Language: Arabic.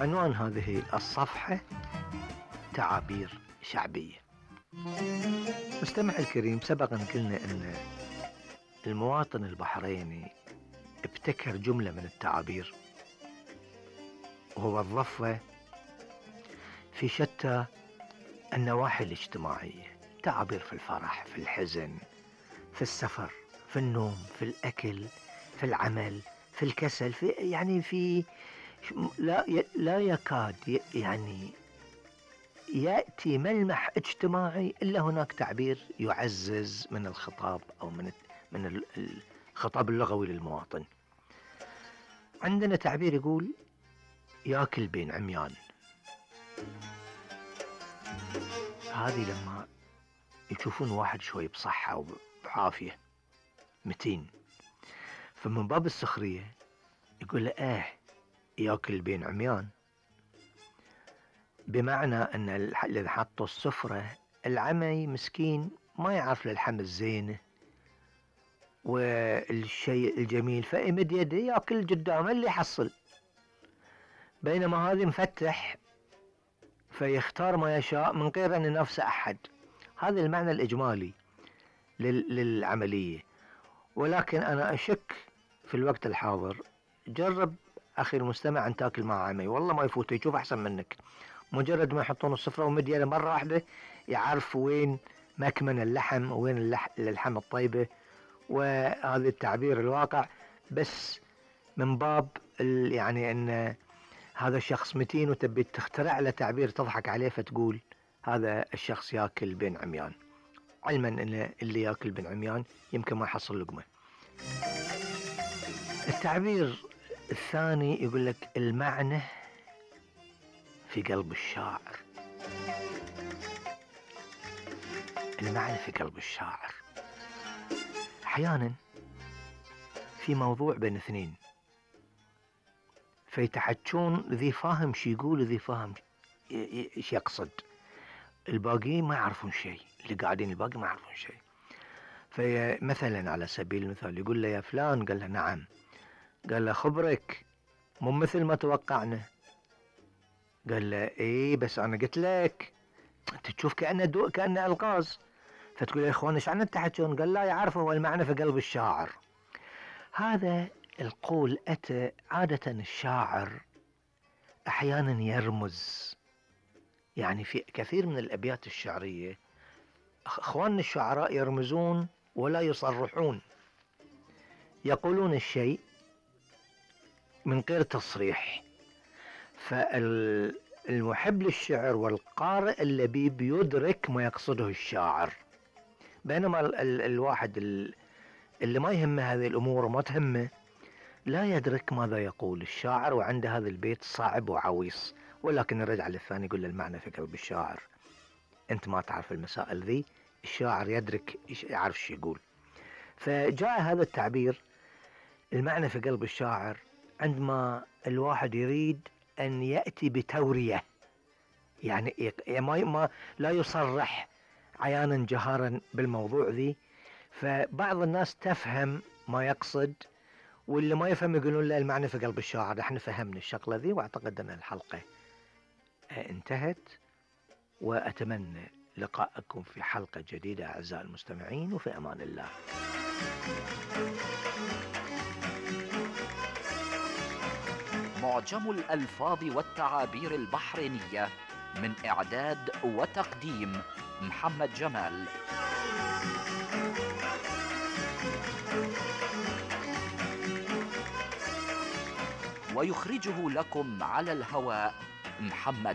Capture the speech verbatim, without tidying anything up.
عنوان هذه الصفحة: تعابير شعبية. مستمع الكريم، سبقا قلنا أن المواطن البحريني ابتكر جملة من التعابير ووظفها في شتى النواحي الاجتماعية. تعابير في الفرح، في الحزن، في السفر، في النوم، في الأكل، في العمل، في الكسل، في يعني في لا لا يكاد يعني يأتي ملمح اجتماعي إلا هناك تعبير يعزز من الخطاب أو من من الخطاب اللغوي للمواطن. عندنا تعبير يقول: ياكل بين عميان. هذه لما يشوفون واحد شوي بصحة وبعافية متين، فمن باب السخرية يقول له: اه ياكل بين عميان، بمعنى ان اللي حطوا السفرة العمي مسكين ما يعرف للحم الزينة والشيء الجميل، فيمد يده ياكل قدامه اللي يحصل، بينما هذا مفتح فيختار ما يشاء من غير ان ينافسه احد. هذا المعنى الاجمالي للعملية. ولكن انا اشك في الوقت الحاضر، جرب اخي المستمع ان تاكل مع عمي، والله ما يفوت، يشوف احسن منك. مجرد ما يحطون السفرة ومدينة مرة واحدة يعرف وين مكمن اللحم وين اللح... اللحم الطيبة. وهذا التعبير الواقع، بس من باب ال... يعني ان هذا الشخص متين وتبي تخترع له تعبير تضحك عليه، فتقول هذا الشخص ياكل بين عميان، علما ان اللي ياكل بين عميان يمكن ما يحصل لقمة. التعبير الثاني يقول لك: المعنى في قلب الشاعر. المعنى في قلب الشاعر. احيانا في موضوع بين اثنين فيتحجون، ذي فاهم شي يقول وذي فاهم ايش يقصد، الباقيين ما يعرفون شيء، اللي قاعدين الباقي ما يعرفون شيء. فمثلا على سبيل المثال يقول له: يا فلان. قال له: نعم. قال له: خبرك مو مثل ما توقعنا. قال له: ايه بس انا قلت لك. انت تشوف كأنه دو... كأنه الغاز. فتقول: يا اخوان ايش عن التحجون؟ قال: لا، يعرف هو المعنى في قلب الشاعر. هذا القول أتى عادة الشاعر احيانا يرمز، يعني في كثير من الابيات الشعرية اخواننا الشعراء يرمزون ولا يصرحون، يقولون الشيء من غير تصريح. فالمحب للشعر والقارئ اللبيب يدرك ما يقصده الشاعر، بينما ال ال الواحد ال اللي ما يهمه هذه الأمور وما تهمه لا يدرك ماذا يقول الشاعر، وعنده هذا البيت صعب وعويص. ولكن الرجع للثاني يقول: المعنى في قلب الشاعر. انت ما تعرف المسائل ذي، الشاعر يدرك، يعرف شو يقول. فجاء هذا التعبير المعنى في قلب الشاعر عندما الواحد يريد أن يأتي بتورية، يعني ما ما لا يصرح عيانا جهارا بالموضوع ذي. فبعض الناس تفهم ما يقصد، واللي ما يفهم يقولون له المعنى في قلب الشاعر. احنا فهمنا الشغلة ذي، واعتقد أن الحلقة انتهت، وأتمنى لقاءكم في حلقة جديدة أعزائي المستمعين، وفي أمان الله. معجم الألفاظ والتعابير البحرينية، من إعداد وتقديم محمد جمال. ويخرجه لكم على الهواء محمد